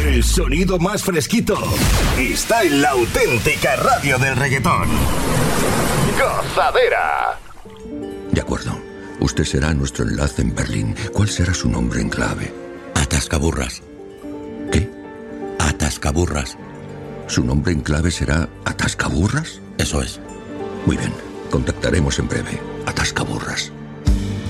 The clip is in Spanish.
El sonido más fresquito está en la auténtica radio del reggaetón. Gozadera. De acuerdo. Usted será nuestro enlace en Berlín. ¿Cuál será su nombre en clave? Atascaburras. ¿Qué? Atascaburras. ¿Su nombre en clave será Atascaburras? Eso es. Muy bien. Contactaremos en breve. Atascaburras.